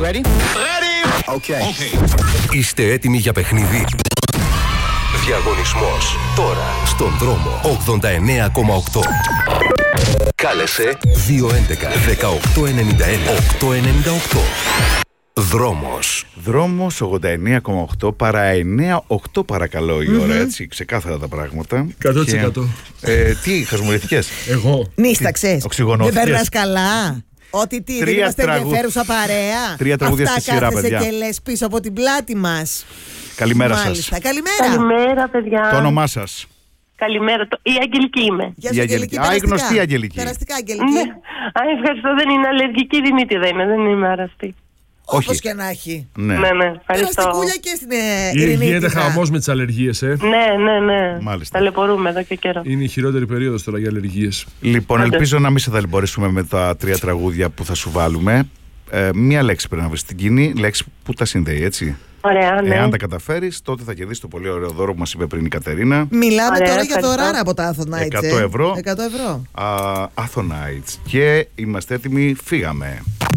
Ready? Ready! Okay. Είστε έτοιμοι για παιχνίδι? Διαγωνισμός τώρα στον δρόμο 89,8. Κάλεσε 211 1891 898. Δρόμος 89,8 παρά 9,8 παρακαλώ η ώρα, έτσι, ξεκάθαρα τα πράγματα. 100%. Τι, χασμουρηθηκές? Εγώ. Νίσταξες. Οξυγονώθηκες? Δεν περνάς καλά? Ότι δεν είμαστε ενδιαφέρουσα παρέα? 3 τραγούδια στη σειρά, αυτά παιδιά. κάθεσαι και λες πίσω από την πλάτη μας. Καλημέρα Μάλιστα. σας. Καλημέρα, παιδιά. Το όνομά σας? Καλημέρα. Η Αγγελική είμαι. Γεια Η σου, Αγγελική. Αγγελική. Α, η γνωστή Αγγελική. Περαστικά, Αγγελική. Ναι. Ευχαριστώ. Δεν είναι αλλεργική ρινίτιδα, δεν είμαι άρρωστη. Όπως Όχι. και να έχει. Ναι. Ναι, ευχαριστώ. Περαστικούλια και στην Γίνεται ειρηνίτιδα. χαμός με τις αλλεργίες, Ναι. Μάλιστα. Ταλαιπωρούμε εδώ και καιρό. Είναι η χειρότερη περίοδος τώρα για αλλεργίες. Λοιπόν, Άντε. ελπίζω να μην σε ταλαιπωρήσουμε με τα 3 τραγούδια που θα σου βάλουμε. Μία λέξη πρέπει να βρεις στην κοινή, λέξη που τα συνδέει, έτσι. Ωραία, ναι. Εάν τα καταφέρεις, τότε θα κερδίσεις το πολύ ωραίο δώρο που μας είπε πριν η Κατερίνα. Μιλάμε Ωραία, τώρα για ευχαριστώ. δωράρα από τα Athonites. 100 ευρώ. 100 ευρώ. Athonites. Και είμαστε έτοιμοι, φύγαμε.